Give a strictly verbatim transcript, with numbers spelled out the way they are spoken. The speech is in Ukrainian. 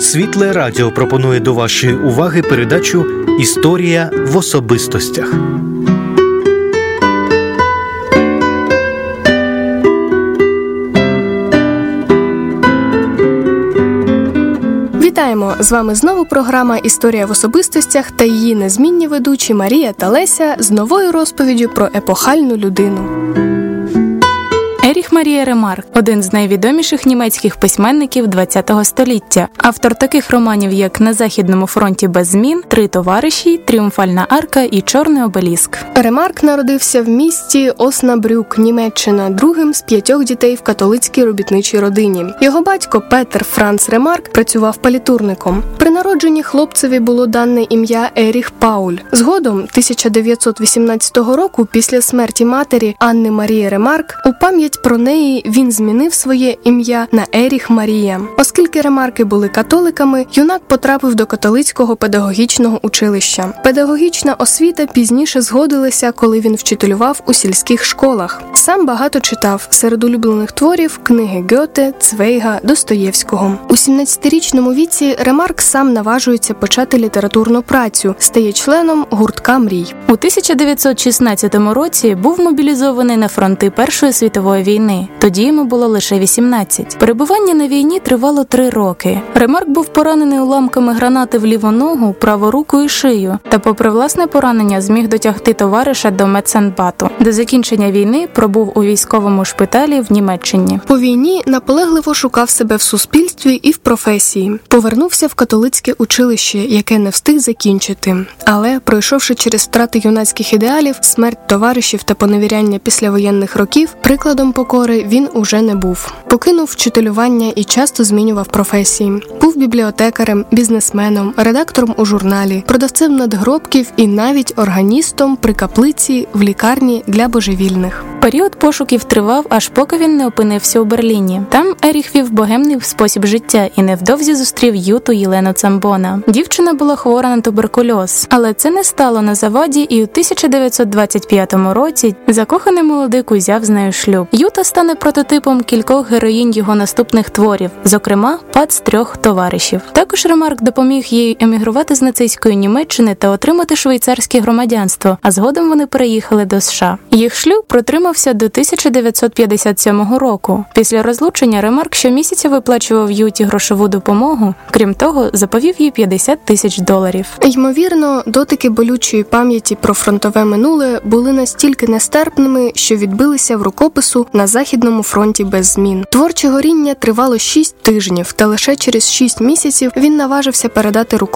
Світле Радіо пропонує до вашої уваги передачу «Історія в особистостях». Вітаємо! З вами знову програма «Історія в особистостях» та її незмінні ведучі Марія та Леся з новою розповіддю про епохальну людину. Еріх Марія Ремарк – один з найвідоміших німецьких письменників ХХ століття. Автор таких романів, як «На Західному фронті без змін», «Три товариші», «Тріумфальна арка» і «Чорний обеліск». Ремарк народився в місті Оснабрюк, Німеччина, другим з п'ятьох дітей в католицькій робітничій родині. Його батько Петер Франц Ремарк працював палітурником. При народженні хлопцеві було дане ім'я Еріх Пауль. Згодом, тисяча дев'ятсот вісімнадцятого року, після смерті матері Анни Марії Ремарк, у пам'ять про неї він змінив своє ім'я на Еріх Марія. Оскільки Ремарки були католиками, юнак потрапив до католицького педагогічного училища. Педагогічна освіта пізніше згодилася, коли він вчителював у сільських школах. Сам багато читав, серед улюблених творів книги Гьоте, Цвейга, Достоєвського. У сімнадцятирічному віці Ремарк сам наважується почати літературну працю, стає членом гуртка мрій. У тисяча дев'ятсот шістнадцятому році був мобілізований на фронти Першої світової війни. Тоді йому було лише вісімнадцять. Перебування на війні тривало три роки. Ремарк був поранений уламками гранати в ліву ногу, праву руку і шию, та попри власне поранення зміг дотягти товариша до медсанбату. До закінчення війни пробув у військовому шпиталі в Німеччині. По війні наполегливо шукав себе в суспільстві і в професії. Повернувся в католицьке училище, яке не встиг закінчити. Але, пройшовши через втрати юнацьких ідеалів, смерть товаришів та поневіряння післявоєнних років, прикладом покори він уже не був. Покинув вчителювання і часто змінював професії. Був бібліотекарем, бізнесменом, редактором у журналі, продавцем надгробків і навіть органістом при каплиці в лікарні для божевільних. Період пошуків тривав, аж поки він не опинився у Берліні. Там Еріх вів богемний спосіб життя і невдовзі зустрів Юту Єлену Цамбона. Дівчина була хвора на туберкульоз, але це не стало на заваді, і у тисяча дев'ятсот двадцять п'ятому році закоханий молодик узяв з нею шлюб. Юта стане прототипом кількох героїнь його наступних творів, зокрема «Пац трьох товаришів». Також Ремарк допоміг їй емігрувати з нацистської Німеччини та отримати швейцарське громадянство, а згодом вони переїхали до США. Їх шлюб протримався до тисяча дев'ятсот п'ятдесят сьомого року. Після розлучення Ремарк щомісяця виплачував Юті грошову допомогу, крім того, заповів їй п'ятдесят тисяч доларів. Ймовірно, дотики болючої пам'яті про фронтове минуле були настільки нестерпними, що відбилися в рукопису «На Західному фронті без змін». Творче горіння тривало шість тижнів, та лише через шість місяців він наважився передати рукопис